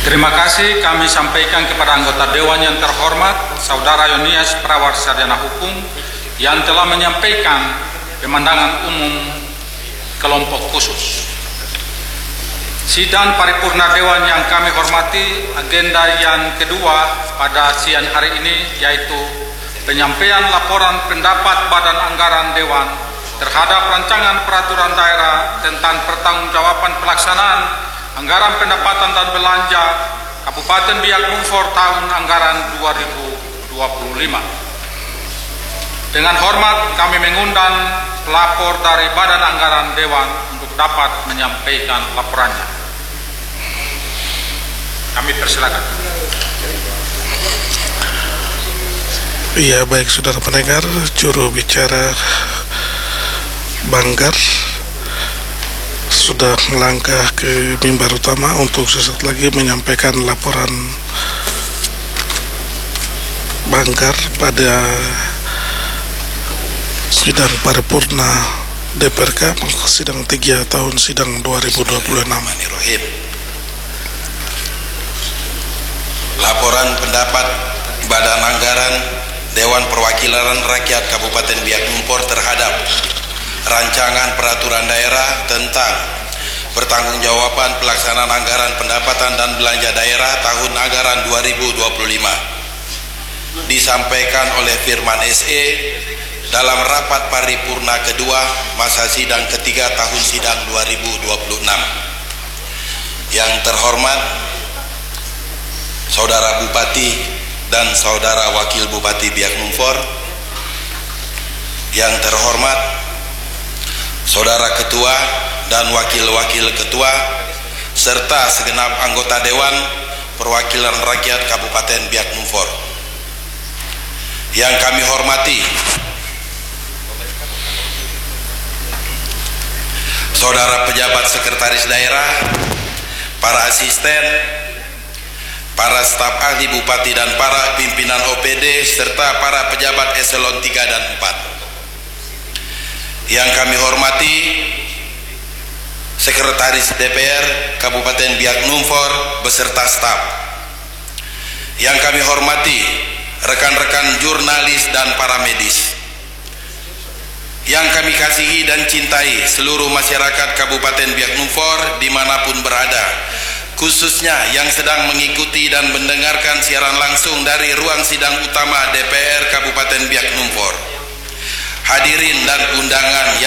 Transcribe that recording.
Terima kasih kami sampaikan kepada anggota Dewan yang terhormat, Saudara Yonias Perawat Sarjana Hukum, yang telah menyampaikan pemandangan umum kelompok khusus. Sidang paripurna Dewan yang kami hormati, agenda yang kedua pada siang hari ini yaitu penyampaian laporan pendapat Badan Anggaran Dewan terhadap rancangan peraturan daerah tentang pertanggungjawaban pelaksanaan anggaran pendapatan dan belanja Kabupaten Biak Numfor tahun anggaran 2025. Dengan hormat kami mengundang pelapor dari Badan Anggaran Dewan untuk dapat menyampaikan laporannya. Kami persilakan. Iya, baik saudara pendengar, juru bicara Banggar sudah melangkah ke mimbar utama untuk sesaat lagi menyampaikan laporan Banggar pada sidang paripurna DPRK sidang 3 tahun sidang 2026. Laporan pendapat Badan Anggaran Dewan Perwakilan Rakyat Kabupaten Biak Numfor terhadap rancangan peraturan daerah tentang pertanggungjawaban pelaksanaan anggaran pendapatan dan belanja daerah tahun anggaran 2025 disampaikan oleh Firman SE dalam rapat paripurna kedua masa sidang ketiga tahun sidang 2026. Yang terhormat Saudara Bupati dan Saudara Wakil Bupati Biak Numfor, yang terhormat Saudara Ketua dan Wakil-Wakil Ketua, serta segenap anggota Dewan Perwakilan Rakyat Kabupaten Biak Numfor. Yang kami hormati Saudara Pejabat Sekretaris Daerah, para asisten, para staf ahli Bupati dan para pimpinan OPD, serta para pejabat eselon 3 dan 4. Yang kami hormati Sekretaris DPR Kabupaten Biak Numfor beserta staf. Yang kami hormati rekan-rekan jurnalis dan para medis. Yang kami kasihi dan cintai seluruh masyarakat Kabupaten Biak Numfor dimanapun berada, khususnya yang sedang mengikuti dan mendengarkan siaran langsung dari ruang sidang utama DPR Kabupaten Biak Numfor. Hadirin dan undangan